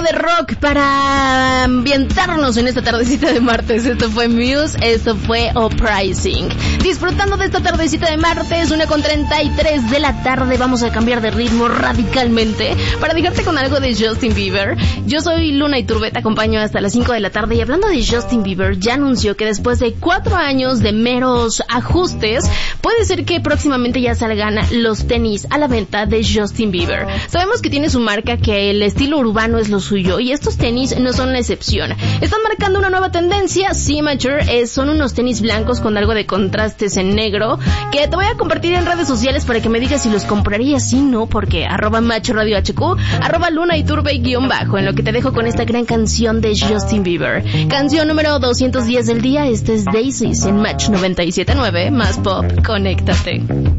de rock para ambientarnos en esta tardecita de martes. Esto fue Muse, esto fue Uprising. Disfrutando de esta tardecita de martes, 1:33 de la tarde. Vamos a cambiar de ritmo radicalmente para dejarte con algo de Justin Bieber. Yo soy Luna Iturbe, te acompaño hasta las 5 de la tarde. Y hablando de Justin Bieber, ya anunció que después de 4 años de meros ajustes, puede ser que próximamente ya salgan los tenis a la venta de Justin Bieber. Sabemos que tiene su marca, que el estilo urbano es lo suyo, y estos tenis no son la excepción. Están marcando una nueva tendencia. Signature son unos tenis blancos con algo de contrastes en negro, que te voy a compartir en redes sociales para que me digas si los comprarías. Si no, porque @MachRadioHQ, @LunaIturbe_, en lo que te dejo con esta gran canción de Justin Bieber. Canción número 210 del día. Este es Daisies en Match 97.9, más pop. Conéctate.